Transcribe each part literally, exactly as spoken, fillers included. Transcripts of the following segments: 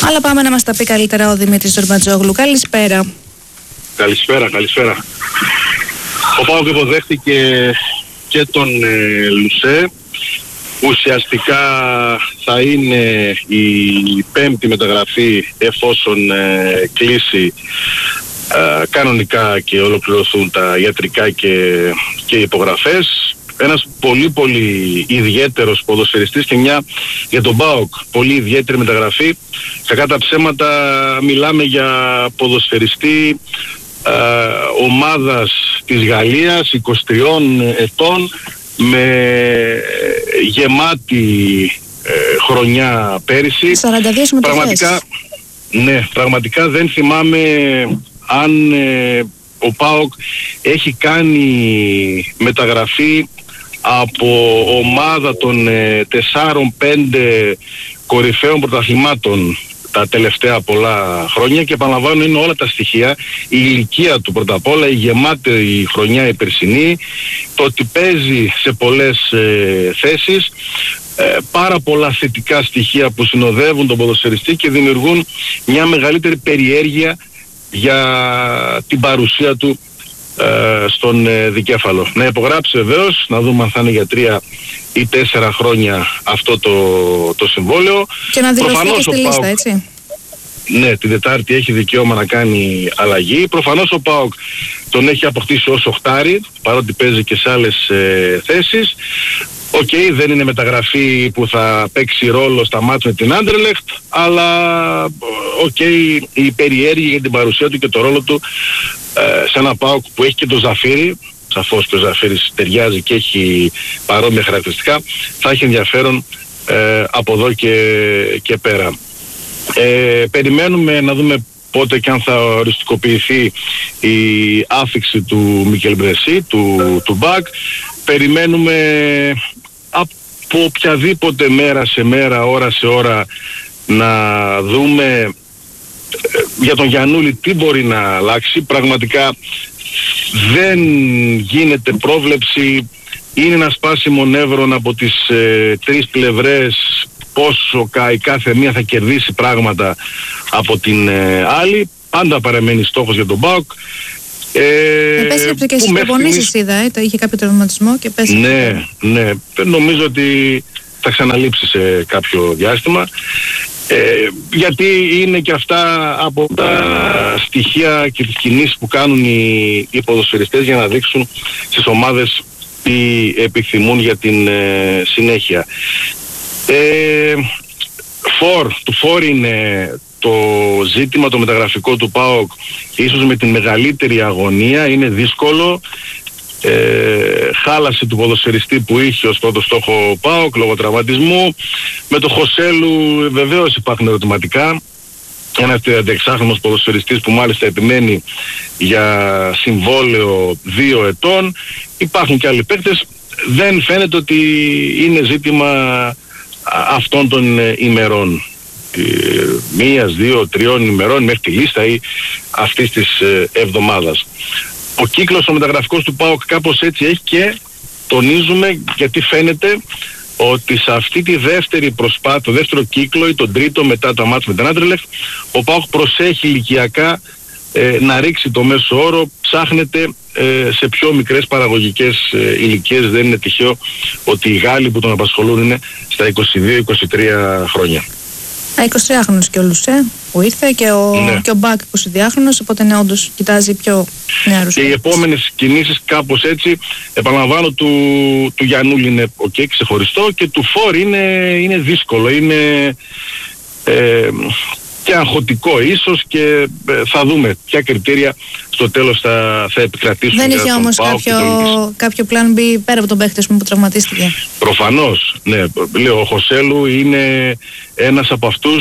Αλλά πάμε να μας τα πει καλύτερα ο Δημήτρης Ζορμπατζόγλου. Καλησπέρα. Καλησπέρα, καλησπέρα. Ο ΠΑΟΚ υποδέχτηκε και τον ε, Λουσέ. Ουσιαστικά θα είναι η πέμπτη μεταγραφή εφόσον ε, κλείσει ε, κανονικά και ολοκληρωθούν τα ιατρικά και, και υπογραφές. Ένας πολύ πολύ ιδιαίτερος ποδοσφαιριστής και μια για τον ΠΑΟΚ πολύ ιδιαίτερη μεταγραφή. Κακά τα ψέματα μιλάμε για ποδοσφαιριστή ε, ομάδας της Γαλλίας είκοσι τριών ετών με γεμάτη ε, χρονιά πέρυσι. σαράντα δύο συμμετοχές. Πραγματικά, ναι, πραγματικά δεν θυμάμαι αν ε, ο ΠΑΟΚ έχει κάνει μεταγραφή από ομάδα των ε, τεσσάρων πέντε κορυφαίων πρωταθλημάτων τα τελευταία πολλά χρόνια, και επαναλαμβάνω είναι όλα τα στοιχεία, η ηλικία του πρώτα απ' όλα, η γεμάτη χρονιά η περσινή, το ότι παίζει σε πολλές ε, θέσεις, ε, πάρα πολλά θετικά στοιχεία που συνοδεύουν τον ποδοσφαιριστή και δημιουργούν μια μεγαλύτερη περιέργεια για την παρουσία του ε, στον ε, δικέφαλο. Να υπογράψει βεβαίως, να δούμε αν θα είναι για τρία ή τέσσερα χρόνια αυτό το, το συμβόλαιο. Και να δηλωθεί και στη λίστα, έτσι. Ναι, την Τετάρτη έχει δικαίωμα να κάνει αλλαγή. Προφανώς ο ΠΑΟΚ τον έχει αποκτήσει ως οχτάρι, παρότι παίζει και σε άλλες ε, θέσεις. Οκ, okay, δεν είναι μεταγραφή που θα παίξει ρόλο στα μάτς με την Άντερλεχτ, αλλά οκ, okay, η περιέργεια για την παρουσία του και το ρόλο του ε, σε ένα ΠΑΟΚ που έχει και το Ζαφύρι, σαφώς και ο Ζαφύρης ταιριάζει και έχει παρόμοια χαρακτηριστικά, θα έχει ενδιαφέρον ε, από εδώ και, και πέρα. Ε, περιμένουμε να δούμε πότε και αν θα οριστικοποιηθεί η άφιξη του Μικελ Μπρεσί, του, του Μπακ. Περιμένουμε από οποιαδήποτε μέρα σε μέρα, ώρα σε ώρα, να δούμε για τον Γιαννούλη τι μπορεί να αλλάξει. Πραγματικά δεν γίνεται πρόβλεψη, είναι ένα σπάσιμο νεύρων από τις ε, τρεις πλευρές, πόσο η κάθε μία θα κερδίσει πράγματα από την ε, άλλη. Πάντα παραμένει στόχος για τον ΠΑΟΚ. Ε, Επέστρεψε και στις προπονήσεις, είδα, ε, το είχε κάποιο τραυματισμό και επέστρεψε. Ναι, ναι, νομίζω ότι θα ξαναλείψει σε κάποιο διάστημα. Ε, γιατί είναι και αυτά από τα στοιχεία και τις κινήσεις που κάνουν οι, οι ποδοσφαιριστές για να δείξουν στις ομάδες τι επιθυμούν για την ε, συνέχεια. Ε, φορ, του φορ είναι το ζήτημα, το μεταγραφικό του ΠΑΟΚ, ίσως με την μεγαλύτερη αγωνία. Είναι δύσκολο. Ε, χάλαση του ποδοσφαιριστή που είχε ως πρώτο στόχο ο ΠΑΟΚ λόγω τραυματισμού. Με το Χωσέλου βεβαίως υπάρχουν ερωτηματικά. Ένας τριανταεξάχρονος ποδοσφαιριστής που μάλιστα επιμένει για συμβόλαιο δύο ετών. Υπάρχουν και άλλοι παίκτες. Δεν φαίνεται ότι είναι ζήτημα αυτών των ημερών, μίας, δύο, τριών ημερών μέχρι τη λίστα ή αυτής της εβδομάδας. Ο κύκλος ο μεταγραφικός του ΠΑΟΚ κάπως έτσι έχει, και τονίζουμε γιατί φαίνεται ότι σε αυτή τη δεύτερη προσπάθεια, το δεύτερο κύκλο ή τον τρίτο μετά το μάτς με την Άντερλεχτ, ο ΠΑΟΚ προσέχει ηλικιακά ε, να ρίξει το μέσο όρο, ψάχνεται ε, σε πιο μικρές παραγωγικές ε, ηλικίες. Δεν είναι τυχαίο ότι οι Γάλλοι που τον απασχολούν είναι στα είκοσι δύο είκοσι τρία χρόνια. εικοσιτριάχρονος και ο Λουσέ που ήρθε και ο, ναι. και ο Μπακ εικοσιδυάχρονος, οπότε ναι, όντως κοιτάζει πιο νεαρούς. Και οι επόμενες κινήσεις κάπως έτσι, επαναλαμβάνω, του, του Γιαννούλη είναι ok, ξεχωριστό, και του Φορ είναι, είναι δύσκολο, είναι ε, και αγχωτικό ίσως, και ε, θα δούμε ποια κριτήρια στο τέλος θα, θα επικρατήσουν. Δεν είχε όμως κάποιο, κάποιο plan B πέρα από τον παίχτη που τραυματίστηκε? Προφανώς, ναι. Λέω, ο Χωσέλου είναι ένας από αυτούς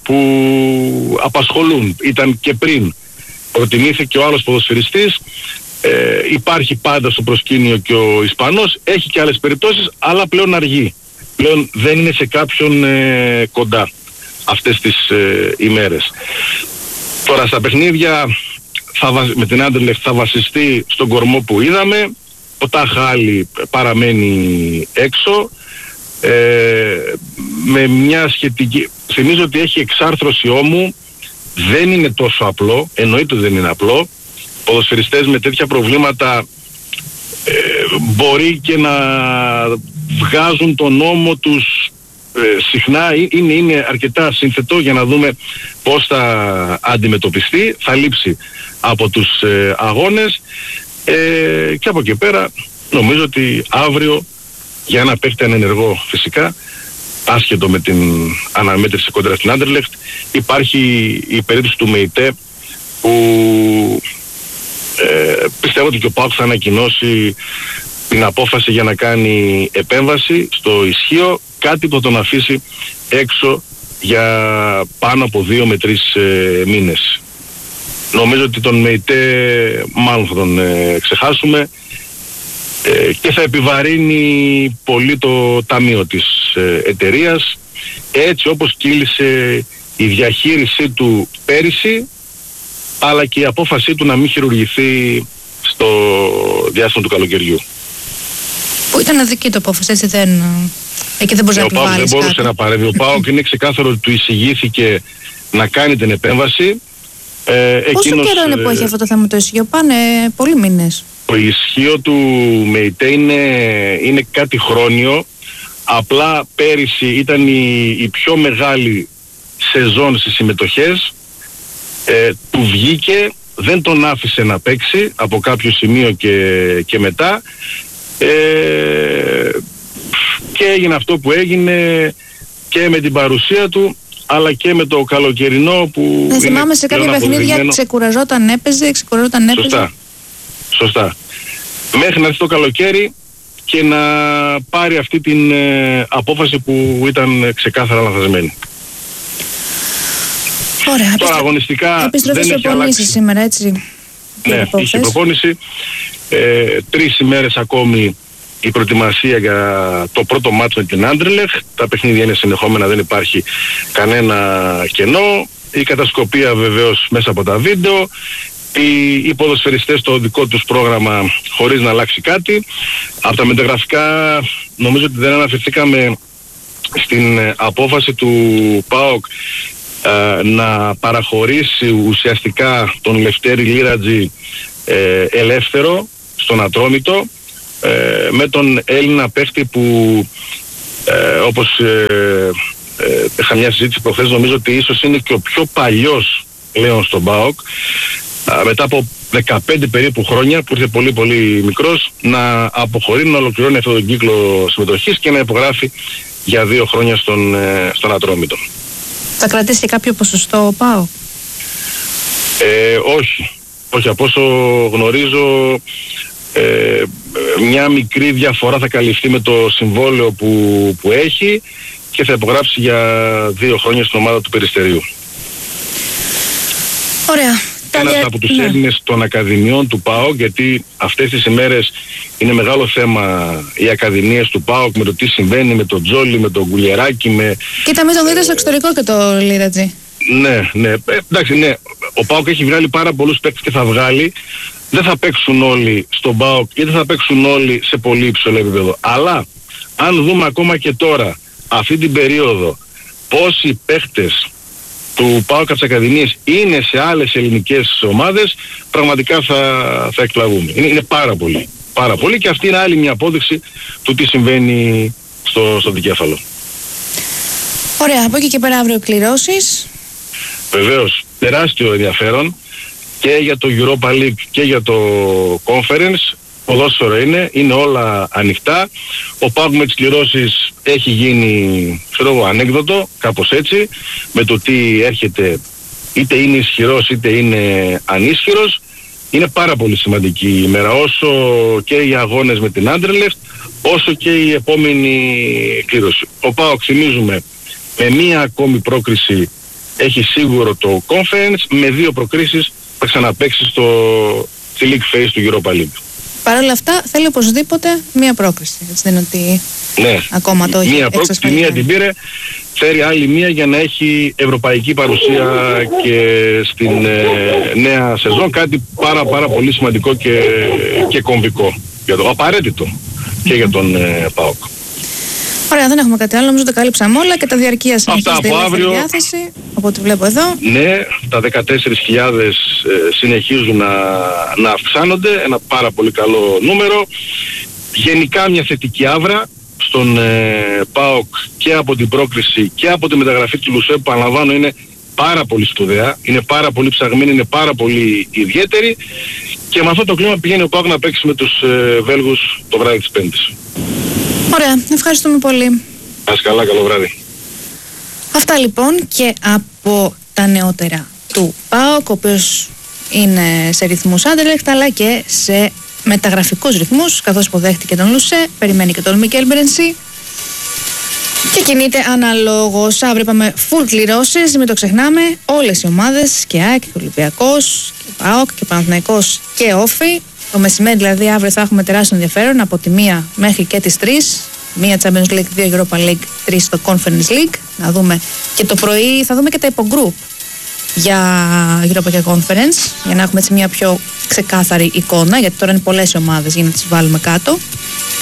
που απασχολούν. Ήταν και πριν. Προτιμήθηκε ο άλλος ποδοσφαιριστής. Ε, υπάρχει πάντα στο προσκήνιο και ο Ισπανός. Έχει και άλλες περιπτώσεις, αλλά πλέον αργεί. Πλέον δεν είναι σε κάποιον ε, κοντά αυτές τις ε, ημέρες. Τώρα στα παιχνίδια θα, με την Άντερλεχτ θα βασιστεί στον κορμό που είδαμε. Ο Ταχάλη παραμένει έξω. Ε, με μια σχετική... Θυμίζω ότι έχει εξάρθρωση ώμου, δεν είναι τόσο απλό, εννοείται δεν είναι απλό. Ποδοσφαιριστές με τέτοια προβλήματα ε, μπορεί και να βγάζουν τον ώμο τους ε, συχνά, είναι, είναι αρκετά σύνθετο για να δούμε πώς θα αντιμετωπιστεί, θα λείψει από τους ε, αγώνες ε, και από εκεί πέρα νομίζω ότι αύριο για ένα παίκτη ανενεργό φυσικά, άσχετο με την αναμέτρηση κόντρα στην Άντερλεχτ, υπάρχει η περίπτωση του Μεϊτέ που ε, πιστεύω ότι και ο ΠΑΟΚ θα ανακοινώσει την απόφαση για να κάνει επέμβαση στο ισχύο, κάτι που θα τον αφήσει έξω για πάνω από δύο με τρεις ε, μήνες. Νομίζω ότι τον Μεϊτέ μάλλον θα τον ε, ξεχάσουμε ε, και θα επιβαρύνει πολύ το ταμείο της ε, εταιρείας, έτσι όπως κύλησε η διαχείρισή του πέρυσι, αλλά και η απόφασή του να μην χειρουργηθεί στο διάστημα του καλοκαιριού. Που ήταν αδική το απόφαση, έτσι δεν... Εκεί δεν μπορούσε να επιβάλλεις κάτι. Δεν μπορούσε να παρέμβει. Ο ΠΑΟΚ είναι ξεκάθαρο ότι του εισηγήθηκε να κάνει την επέμβαση. Ε, Πόσο εκείνος, καιρό είναι που έχει αυτό το θέμα το ισχύο? Πάνε πολλοί μήνες. Το ισχύο του Μεϊτέ είναι, είναι κάτι χρόνιο. Απλά πέρυσι ήταν η, η πιο μεγάλη σεζόν στις συμμετοχές. Ε, του βγήκε, δεν τον άφησε να παίξει από κάποιο σημείο και, και μετά. Ε, και έγινε αυτό που έγινε και με την παρουσία του, αλλά και με το καλοκαιρινό που... Ναι, θυμάμαι σε κάποια παιχνίδια ξεκουραζόταν, έπαιζε, ξεκουραζόταν, έπαιζε. Σωστά, σωστά. Μέχρι να έρθει το καλοκαίρι και να πάρει αυτή την ε, απόφαση που ήταν ξεκάθαρα λανθασμένη. Ωραία. Τώρα αγωνιστικά επιστροφή δεν έχει αλλάξει σήμερα, έτσι. Ναι, είχε προπόνηση. Ε, τρεις ημέρες ακόμη η προετοιμασία για το πρώτο μάτσο με την Άντερλεχτ. Τα παιχνίδια είναι συνεχόμενα, δεν υπάρχει κανένα κενό. Η κατασκοπία βεβαίως μέσα από τα βίντεο. Οι, οι ποδοσφαιριστές το δικό τους πρόγραμμα χωρίς να αλλάξει κάτι. Από τα μεταγραφικά νομίζω ότι δεν αναφερθήκαμε στην απόφαση του ΠΑΟΚ ε, να παραχωρήσει ουσιαστικά τον Λευτέρη Λίρατζη ε, ελεύθερο στον Ατρόμητο, ε, με τον Έλληνα παίχτη που ε, όπως ε, ε, είχα μια συζήτηση προχθές, νομίζω ότι ίσως είναι και ο πιο παλιός πλέον στον ΠΑΟΚ, ε, μετά από δεκαπέντε περίπου χρόνια που ήρθε πολύ πολύ μικρός, να αποχωρεί, να ολοκληρώνει αυτόν τον κύκλο συμμετοχής και να υπογράφει για δύο χρόνια στον, ε, στον Ατρόμητο. Θα κρατήσει κάποιο ποσοστό ο ΠΑΟΚ? Ε, όχι. Όχι, από όσο γνωρίζω ε, μια μικρή διαφορά θα καλυφθεί με το συμβόλαιο που, που έχει και θα υπογράψει για δύο χρόνια στην ομάδα του Περιστερίου. Ωραία. Ένας δια... από τους ναι. Έλληνες των Ακαδημιών του ΠΑΟΚ, γιατί αυτές τις ημέρες είναι μεγάλο θέμα οι Ακαδημίες του ΠΑΟΚ με το τι συμβαίνει με τον Τζόλι, με τον Κουλιεράκη, με... Κοίτα, μην τον δείτε στο εξωτερικό και το Λίρατζι. Ναι, ναι. Ε, εντάξει, ναι. Ο ΠΑΟΚ έχει βγάλει πάρα πολλούς παίκτες και θα βγάλει. Δεν θα παίξουν όλοι στον ΠΑΟΚ ή δεν θα παίξουν όλοι σε πολύ υψηλό επίπεδο. Αλλά αν δούμε ακόμα και τώρα, αυτή την περίοδο, πόσοι παίκτες του ΠΑΟΚ από τις Ακαδημίες είναι σε άλλες ελληνικές ομάδες, πραγματικά θα, θα εκπλαγούμε. Είναι, είναι πάρα πολύ. Πάρα πολύ, και αυτή είναι άλλη μια απόδειξη του τι συμβαίνει στο, στο δικέφαλο. Ωραία, από εκεί και πέρα αύριο κληρώσεις. Βεβαίως, τεράστιο ενδιαφέρον και για το Europa League και για το Conference. Ποδόσφαιρο είναι, είναι όλα ανοιχτά. Ο ΠΑΟΚ με τις κληρώσεις έχει γίνει, ξέρω εγώ, ανέκδοτο, κάπως έτσι, με το τι έρχεται, είτε είναι ισχυρός είτε είναι ανίσχυρος. Είναι πάρα πολύ σημαντική η ημέρα, όσο και οι αγώνες με την Άντερλεχτ, όσο και η επόμενη κλήρωση. Ο ΠΑΟΚ, θυμίζουμε, με μία ακόμη πρόκριση έχει σίγουρο το Conference, με δύο προκρίσεις θα ξαναπαίξει στο League Phase του Europa League. Παρ' όλα αυτά θέλει οπωσδήποτε μία πρόκριση. Έτσι δεν είναι ότι ναι. ακόμα το έχει μία πρόκριση, μία την πήρε, φέρει άλλη μία για να έχει ευρωπαϊκή παρουσία και στην ε, νέα σεζόν, κάτι πάρα πάρα πολύ σημαντικό και, και κομβικό, για το απαραίτητο και για τον ε, ΠΑΟΚ. Ωραία, δεν έχουμε κάτι άλλο. Νομίζω ότι τα καλύψαμε όλα και τα διαρκεία συνεχίζεται η αύριο... διάθεση. Από ό,τι βλέπω εδώ. Ναι, τα δεκατέσσερις χιλιάδες ε, συνεχίζουν να, να αυξάνονται. Ένα πάρα πολύ καλό νούμερο. Γενικά μια θετική άβρα στον ε, ΠΑΟΚ και από την πρόκριση και από τη μεταγραφή του Λουσέ, που παραλαμβάνω είναι πάρα πολύ σπουδαία, είναι πάρα πολύ ψαγμένη, είναι πάρα πολύ ιδιαίτερη, και με αυτό το κλίμα πηγαίνει ο ΠΑΟΚ να παίξει με τους ε, Βέλγους το βράδυ της Πέμπτης. Ωραία, ευχαριστούμε πολύ. Ας καλά, καλό βράδυ. Αυτά λοιπόν και από τα νεότερα του ΠΑΟΚ, ο οποίος είναι σε ρυθμούς Άντερλεχτ αλλά και σε μεταγραφικούς ρυθμούς, καθώς υποδέχτηκε τον Λουσέ, περιμένει και τον Μικέλ Μπερενσί και κινείται αναλόγως. Αύριο είπαμε full κληρώσεις, μην το ξεχνάμε, όλες οι ομάδες, και ΑΕΚ και Ολυμπιακός και ΠΑΟΚ και Παναθηναϊκός και Όφι. Το μεσημέρι δηλαδή αύριο θα έχουμε τεράστιο ενδιαφέρον από τη μία μέχρι και τις τρεις. Μία Champions League, δύο Europa League, τρεις στο Conference League. Να δούμε και το πρωί, θα δούμε και τα υπογroup για Europa και Conference, για να έχουμε έτσι μια πιο ξεκάθαρη εικόνα, γιατί τώρα είναι πολλές οι ομάδες για να τις βάλουμε κάτω.